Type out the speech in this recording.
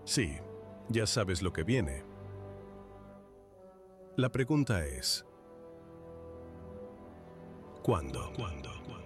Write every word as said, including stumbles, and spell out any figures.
Sí, ya sabes lo que viene. La pregunta es, ¿cuándo? ¿Cuándo?